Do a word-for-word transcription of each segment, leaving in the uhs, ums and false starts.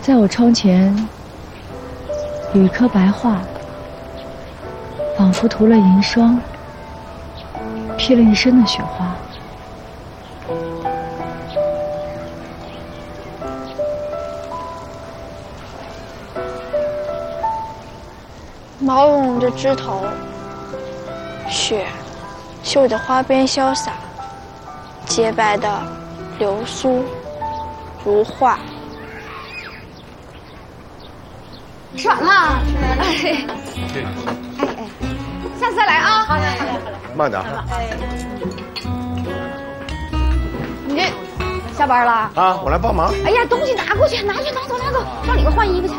在我窗前有一棵白桦，仿佛涂了银霜，披了一身的雪花。 毛茸茸的枝头，雪绣着花边潇洒，洁白的流苏如画。 吃完了，哎哎哎，下次再来啊！好嘞，好嘞，好嘞。 慢点。 你这下班了啊？我来帮忙。 哎呀，东西拿过去，拿去，拿走，拿走，上里边换衣服去。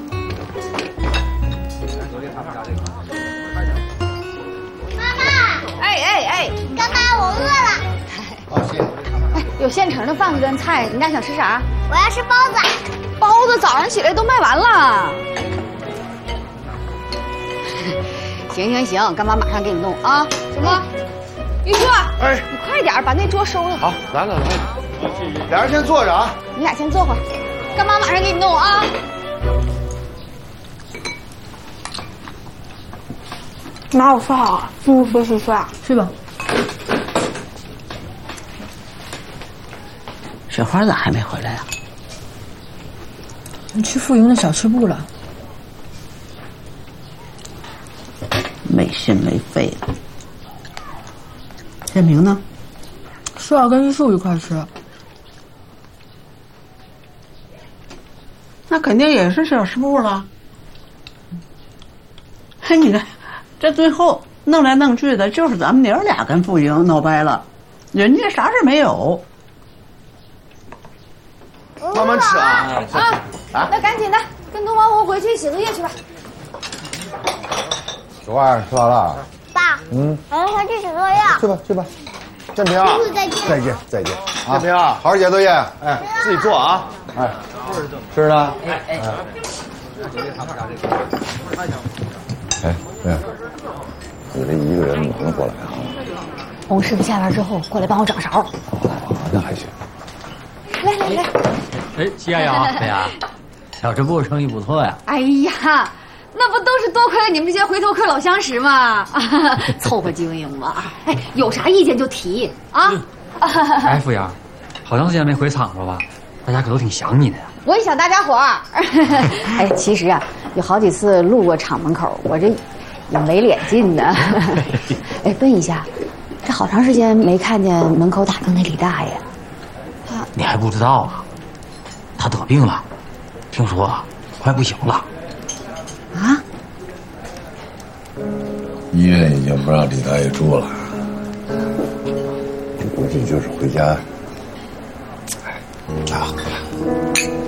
妈妈， 哎哎哎， 干妈，我饿了。 好，谢谢。 哎，有现成的饭跟菜，你俩想吃啥？ 我要吃包子。 包子早上起来都卖完了。行行行，干妈马上给你弄啊！什么？玉硕， 哎， 你快点把那桌收了。 好，来了来了。俩人先坐着啊。 你俩先坐会儿，干妈马上给你弄啊。 妈，我睡好了，进屋休息睡啊。 睡吧。 雪花咋还没回来呀？ 你去富营的小吃部了。 没心没肺的。建平呢？ 说要跟玉树一块吃。 那肯定也是小吃部了。嘿，你看，这最后弄来弄去的，就是咱们娘俩跟富营闹掰了，人家啥事没有。 慢慢吃啊！ 啊啊！那赶紧的，跟东王红回去写作业去吧。 雪花吃完了。 爸， 嗯， 我要回去写作业。 去吧去吧。建平， 再见。 再见再见。建平，好好写作业，哎，自己做啊。哎，吃呢？哎哎。哎哎，你这一个人忙得过来啊？ 洪师傅下班之后过来帮我掌勺。 那还行。 来来来。 哎，齐亚瑶，对呀，小吃部生意不错呀。 哎呀，那不都是多亏了你们这些回头客老相识吗？凑合经营嘛。哎，有啥意见就提啊。 哎，富阳，好长时间没回厂了吧？大家可都挺想你的呀。 我也想大家伙儿。哎，其实啊，有好几次路过厂门口，我这也没脸进呢。哎，问一下，这好长时间没看见门口打灯那李大爷。 你还不知道啊？他得病了，听说快不行了。 啊？ 医院已经不让李大爷住了，估计就是回家。哎，啊。